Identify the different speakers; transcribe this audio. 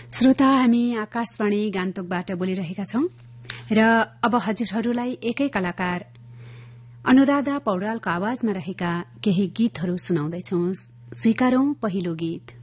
Speaker 1: श्रोता, हामी आकाशवाणी गान्तोकबाट बोलिरहेका छौं र अब हजुरहरूलाई एकै कलाकार अनुराधा पौड्यालको आवाजमा रहेका केही गीतहरू सुनाउँदैछौ। स्वीकारौं पहिलो गीत।